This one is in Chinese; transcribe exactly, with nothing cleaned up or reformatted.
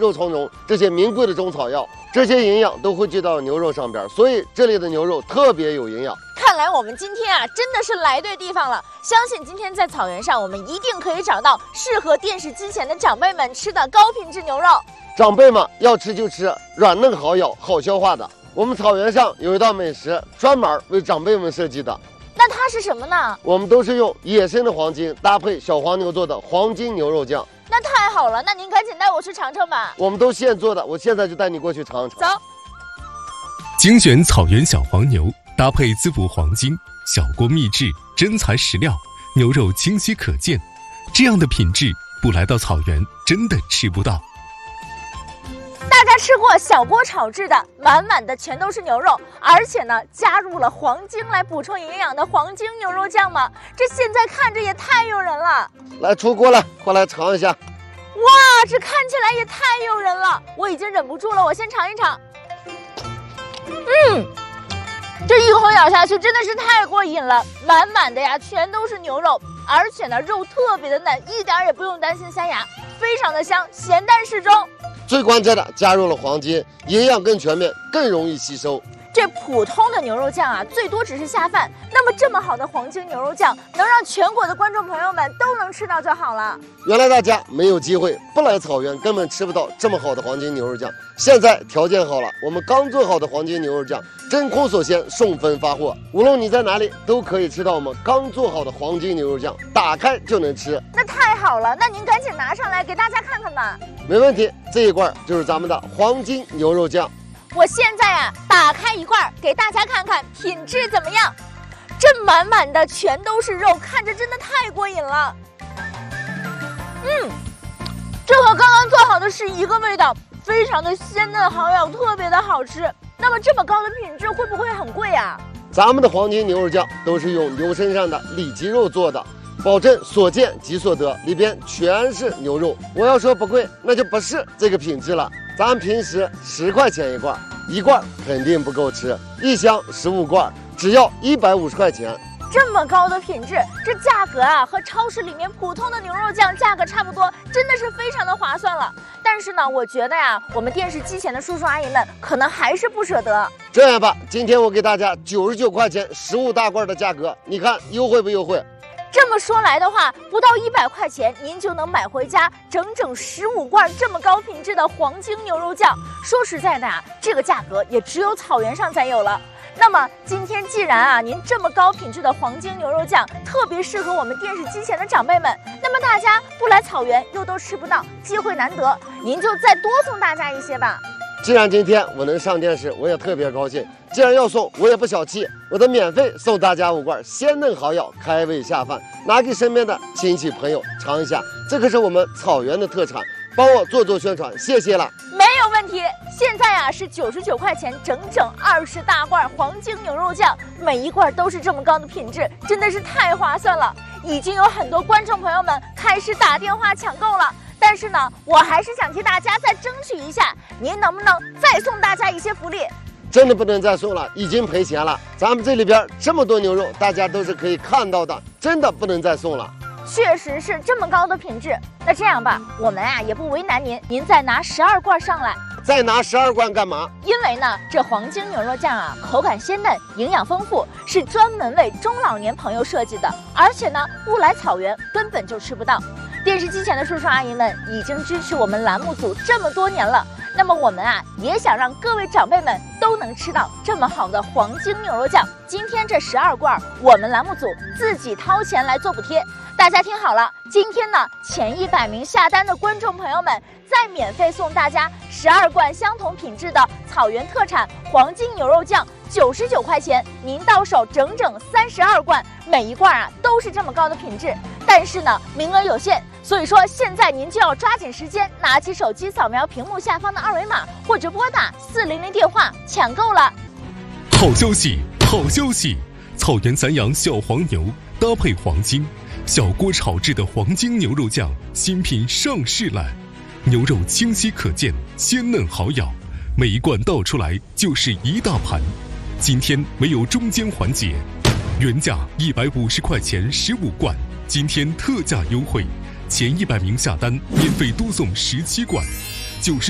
肉苁蓉这些名贵的中草药，这些营养都汇聚到牛肉上边，所以这里的牛肉特别有营养。 看来我们今天啊，真的是来对地方了。相信今天在草原上，我们一定可以找到适合电视机前的长辈们吃的高品质牛肉。 长辈们要吃就吃软嫩好咬、好消化的。我们草原上有一道美食，专门为长辈们设计的。 那它是什么呢？ 我们都是用野生的黄金搭配小黄牛做的黄金牛肉酱。 那太好了，那您赶紧带我去尝尝吧。 我们都现做的，我现在就带你过去尝尝。 走。 精选草原小黄牛，搭配滋补黄金，小锅秘制，真材实料，牛肉清晰可见。这样的品质，不来到草原真的吃不到。 大家吃过小锅炒制的，满满的全都是牛肉，而且呢加入了黄金来补充营养的黄金牛肉酱吗？这现在看着也太诱人了。 来出锅了，快来尝一下。 哇，这看起来也太诱人了，我已经忍不住了，我先尝一尝。嗯，这一口咬下去真的是太过瘾了，满满的呀全都是牛肉，而且呢肉特别的嫩，一点也不用担心塞牙，非常的香，咸淡适中。 最关键的加入了黄金，营养更全面，更容易吸收。 这普通的牛肉酱啊，最多只是下饭。那么这么好的黄金牛肉酱，能让全国的观众朋友们都能吃到就好了。 原来大家没有机会，不来草原根本吃不到这么好的黄金牛肉酱。现在条件好了，我们刚做好的黄金牛肉酱真空锁鲜，送分发货。无论你在哪里，都可以吃到我们刚做好的黄金牛肉酱，打开就能吃。 那太好了，那您赶紧拿上来给大家看看吧。 没问题，这一罐就是咱们的黄金牛肉酱。 我现在啊，打开一罐给大家看看品质怎么样。这满满的全都是肉，看着真的太过瘾了。嗯，这和刚刚做好的是一个味道，非常的鲜嫩好咬，特别的好吃。那么这么高的品质会不会很贵啊？ 咱们的黄金牛肉酱都是用牛身上的里脊肉做的，保证所见即所得，里边全是牛肉。我要说不贵，那就不是这个品质了。咱们平时十块钱一罐，一罐肯定不够吃，一箱十五罐，只要一百五十块钱。 这么高的品质，这价格啊和超市里面普通的牛肉酱价格差不多，真的是非常的划算了。但是呢，我觉得呀，我们电视机前的叔叔阿姨们可能还是不舍得。 这样吧，今天我给大家九十九块钱十五大罐的价格，你看优惠不优惠？ 这么说来的话，不到一百块钱，您就能买回家整整十五罐这么高品质的黄金牛肉酱。说实在的啊，这个价格也只有草原上才有了。那么今天既然啊，您这么高品质的黄金牛肉酱特别适合我们电视机前的长辈们，那么大家不来草原又都吃不到，机会难得，您就再多送大家一些吧。 既然今天我能上电视，我也特别高兴。既然要送，我也不小气，我的免费送大家五罐鲜嫩好咬、开胃下饭，拿给身边的亲戚朋友尝一下。这可是我们草原的特产，帮我做做宣传，谢谢了。 没有问题。现在啊是九十九块钱，整整二十大罐黄金牛肉酱，每一罐都是这么高的品质，真的是太划算了。已经有很多观众朋友们开始打电话抢购了。但是呢，我还是想替大家再争取一下，您能不能再送大家一些福利？ 真的不能再送了，已经赔钱了。咱们这里边这么多牛肉，大家都是可以看到的，真的不能再送了。 确实是这么高的品质。那这样吧，我们啊也不为难您，您再拿十二罐上来。 再拿十二罐干嘛？ 因为呢，这黄金牛肉酱啊，口感鲜嫩，营养丰富，是专门为中老年朋友设计的，而且呢，不来草原根本就吃不到。电视机前的叔叔阿姨们已经支持我们栏目组这么多年了，那么我们啊也想让各位长辈们都能吃到这么好的黄金牛肉酱。今天这十二罐，我们栏目组自己掏钱来做补贴。大家听好了，今天呢前一百名下单的观众朋友们，再免费送大家十二罐相同品质的草原特产黄金牛肉酱，九十九块钱，您到手整整三十二罐，每一罐啊都是这么高的品质。但是呢，名额有限，所以说现在您就要抓紧时间，拿起手机扫描屏幕下方的二维码，或者拨打四零零电话抢购了。 好消息，好消息！草原散养小黄牛搭配黄金，小锅炒制的黄金牛肉酱新品上市了。牛肉清晰可见，鲜嫩好咬，每一罐倒出来就是一大盘。今天没有中间环节，原价一百五十块钱十五罐，今天特价优惠，前一百名下单免费多送十七罐，九十。